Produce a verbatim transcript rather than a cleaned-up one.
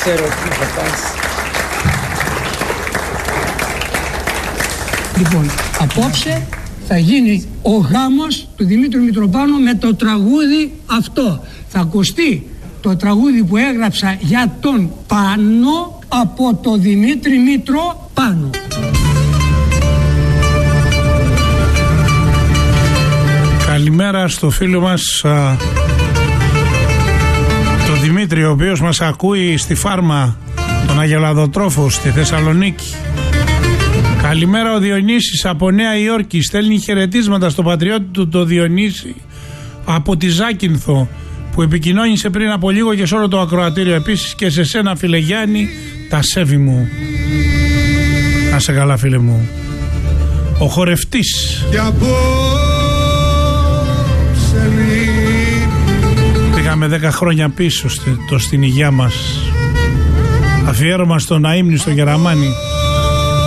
ξέρω τι θα πας. Λοιπόν, απόψε θα γίνει ο γάμος του Δημήτρου Μητροπάνου με το τραγούδι αυτό. Θα ακουστεί το τραγούδι που έγραψα για τον Πάνο από το Δημήτρη Μητροπάνου. Καλημέρα στο φίλο μας α, το Δημήτρη, ο οποίος μας ακούει στη Φάρμα, τον Αγελαδοτρόφο στη Θεσσαλονίκη. Καλημέρα ο Διονύσης από Νέα Υόρκη, στέλνει χαιρετίσματα στο πατριώτη του το Διονύση από τη Ζάκυνθο που επικοινώνησε πριν από λίγο και σε όλο το ακροατήριο. Επίσης και σε σένα φίλε Γιάννη, τα σέβη μου. Να σε καλά φίλε μου. Ο χορευτής. Πήγαμε δέκα χρόνια πίσω στο, στην υγειά μας. Αφιέρωμα στον Αΐμνη στο Γεραμάνι.